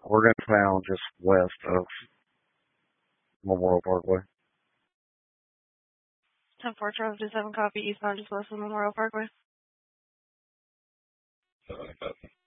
We're in town just west of Memorial Parkway. 10-4 Charles, just 7 copy, eastbound just west of Memorial Parkway.